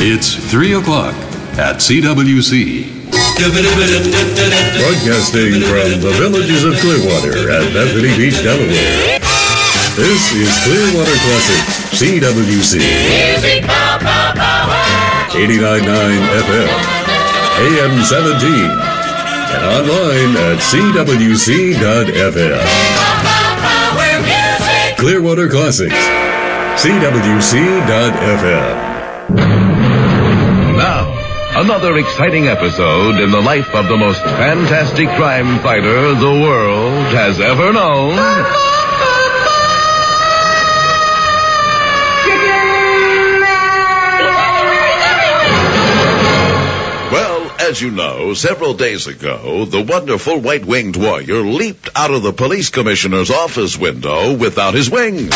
It's 3 o'clock at CWC. Broadcasting from the villages of Clearwater at Bethany Beach, Delaware. This is Clearwater Classics, CWC. 89.9 FM, AM 17, and online at CWC.FM. Clearwater Classics, CWC.FM. Now, another exciting episode in the life of the most fantastic crime fighter the world has ever known. Well, as you know, several days ago, the wonderful white-winged warrior leaped out of the police commissioner's office window without his wings.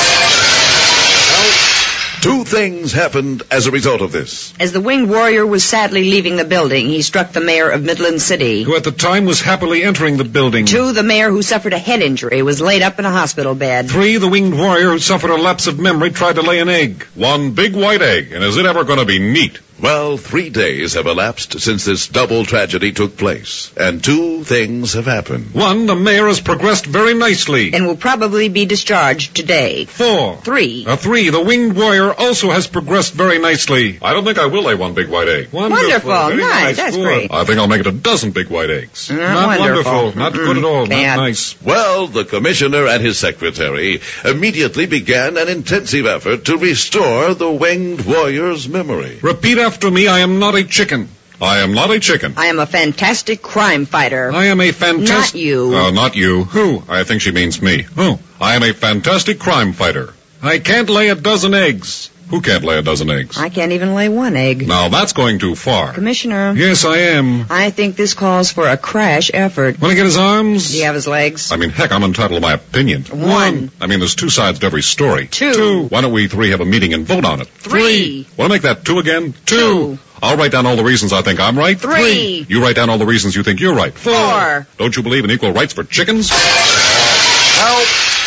Two things happened as a result of this. As the winged warrior was sadly leaving the building, he struck the mayor of Midland City. Who at the time was happily entering the building. 2, the mayor who suffered a head injury was laid up in a hospital bed. 3, the winged warrior who suffered a lapse of memory tried to lay an egg. One big white egg, and is it ever going to be neat? Well, 3 days have elapsed since this double tragedy took place, and 2 things have happened. 1, the mayor has progressed very nicely. And will probably be discharged today. 4. 3. 3, the winged warrior also has progressed very nicely. I don't think I will lay one big white egg. Wonderful. Nice. That's great. I think I'll make it a dozen big white eggs. Not wonderful. Not good at all. Bad. Not nice. Well, the commissioner and his secretary immediately began an intensive effort to restore the winged warrior's memory. Repeat after me, I am not a chicken. I am not a chicken. I am a fantastic crime fighter. I am a fantastic... Not you. Oh, not you. Who? I think she means me. Who? I am a fantastic crime fighter. I can't lay a dozen eggs. Who can't lay a dozen eggs? I can't even lay one egg. Now, that's going too far. Commissioner. Yes, I am. I think this calls for a crash effort. Want to get his arms? Do you have his legs? I mean, heck, I'm entitled to my opinion. 1. I mean, there's 2 sides to every story. 2. Why don't we 3 have a meeting and vote on it? 3. Want to make that 2 again? 2. I'll write down all the reasons I think I'm right. 3. You write down all the reasons you think you're right. 4. Don't you believe in equal rights for chickens? Help!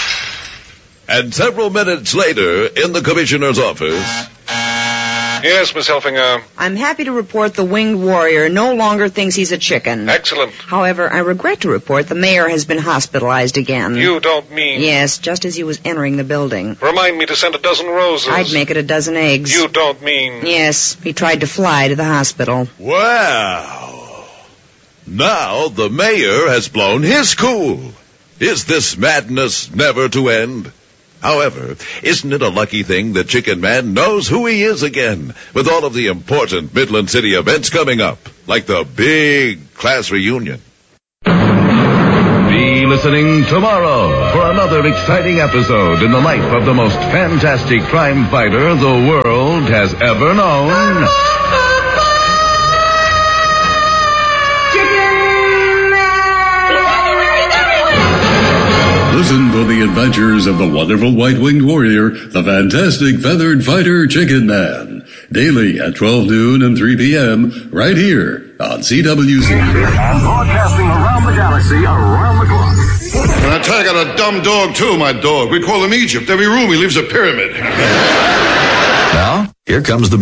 And several minutes later, in the commissioner's office... Yes, Miss Helfinger. I'm happy to report the winged warrior no longer thinks he's a chicken. Excellent. However, I regret to report the mayor has been hospitalized again. You don't mean... Yes, just as he was entering the building. Remind me to send a dozen roses. I'd make it a dozen eggs. You don't mean... Yes, he tried to fly to the hospital. Wow! Now the mayor has blown his cool. Is this madness never to end? However, isn't it a lucky thing that Chicken Man knows who he is again, with all of the important Midland City events coming up, like the big class reunion? Be listening tomorrow for another exciting episode in the life of the most fantastic crime fighter the world has ever known. Listen for the adventures of the wonderful white-winged warrior, the fantastic feathered fighter Chicken Man. Daily at 12 noon and 3 p.m. right here on CWC. And broadcasting around the galaxy, around the clock. And I tell you, I got a dumb dog, too, my dog. We call him Egypt. Every room he leaves a pyramid. Now, here comes the